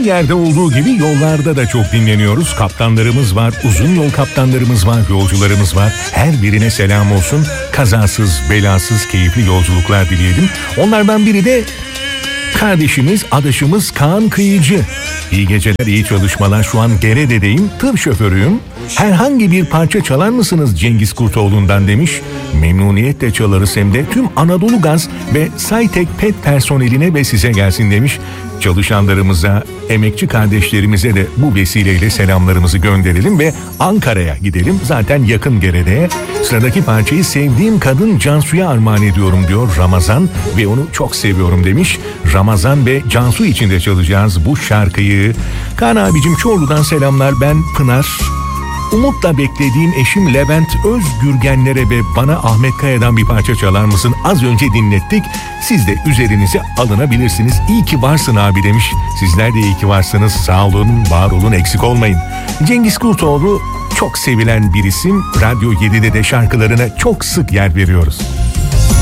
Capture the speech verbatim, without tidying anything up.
yerde olduğu gibi yollarda da çok dinleniyoruz. Kaptanlarımız var, uzun yol kaptanlarımız var, yolcularımız var. Her birine selam olsun. Kazasız, belasız, keyifli yolculuklar dileyelim. Onlardan biri de kardeşimiz, adaşımız Kaan Kıyıcı. İyi geceler, iyi çalışmalar. Şu an Gerede'deyim, tır şoförüyüm. Herhangi bir parça çalar mısınız Cengiz Kurtoğlu'ndan demiş. Memnuniyetle çalarız, hem de tüm Anadolu Gaz ve Saytek Pet personeline ve size gelsin demiş. Çalışanlarımıza, emekçi kardeşlerimize de bu vesileyle selamlarımızı gönderelim ve Ankara'ya gidelim. Zaten yakın Gerede'ye. Sıradaki parçayı sevdiğim kadın Cansu'ya armağan ediyorum diyor Ramazan ve onu çok seviyorum demiş. Ramazan ve Cansu için de çalacağız bu şarkıyı. Kaan abicim Çorlu'dan selamlar, ben Pınar. Umutla beklediğim eşim Levent Özgürgenlere ve bana Ahmet Kaya'dan bir parça çalar mısın? Az önce dinlettik. Siz de üzerinize alınabilirsiniz. İyi ki varsın abi demiş. Sizler de iyi ki varsınız. Sağ olun, var olun, eksik olmayın. Cengiz Kurtoğlu çok sevilen bir isim. Radyo yedide de şarkılarına çok sık yer veriyoruz.